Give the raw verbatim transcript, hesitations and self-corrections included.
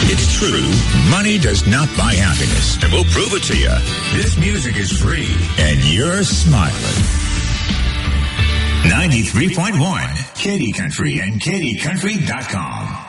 It's true. Money does not buy happiness. And we'll prove it to you. This music is free. And you're smiling. ninety-three point one, Katy Country and Katy Country dot com.